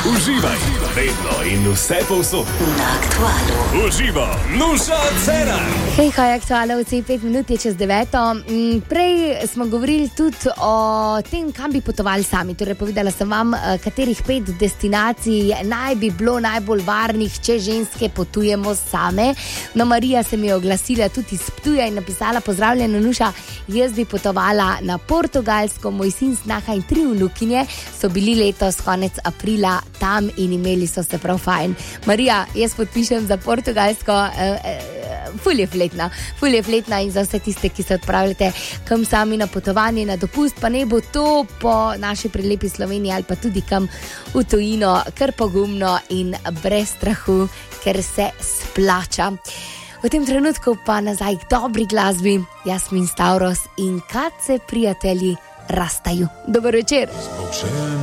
Uživaj, vedno in vse povsod. Na Aktualu. Uživa, Nuša Cerar. Hej, kaj aktualovci, 5 minut je čez 9. Prej smo govorili tudi o tem, kam bi potovali sami. Torej, povedala sem vam, katerih 5 destinacij naj bi bilo najbolj varnih, če ženske potujemo same. No, Marija se mi je oglasila tudi iz Ptuja in napisala: pozdravljena Nuša, jaz bi potovala na Portugalsko, moj sin, snaha in 3 vnukinje so bili letos konec aprila tam in imeli so se prav fajn. Marija, jaz podpišem za Portugalsko, ful je fletna in za vse tiste, ki se odpravljate kam sami na potovanje, na dopust, pa ne bo to po naši prelepi Sloveniji ali pa tudi kam v tujino, kar pogumno in brez strahu, ker se splača. V tem trenutku pa nazaj k dobri glasbi, Jasmin Stavros in Kad se prijatelji rastaju. Dober večer.